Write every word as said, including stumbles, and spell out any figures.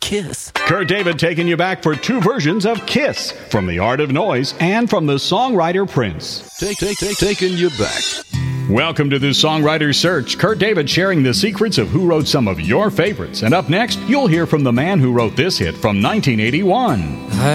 Kiss. Kurt David taking you back for two versions of Kiss, from The Art of Noise and from the songwriter Prince. Take, take, take, taking you back. Welcome to the Songwriter Search. Kurt David sharing the secrets of who wrote some of your favorites. And up next, you'll hear from the man who wrote this hit from nineteen eighty-one. I